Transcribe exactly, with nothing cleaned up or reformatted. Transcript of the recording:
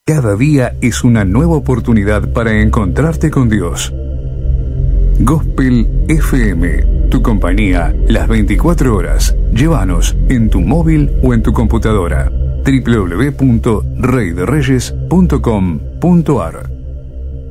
Cada día es una nueva oportunidad para encontrarte con Dios. Gospel F M, tu compañía las veinticuatro horas. Llévanos en tu móvil o en tu computadora. doble u doble u doble u punto rey de reyes punto com punto a r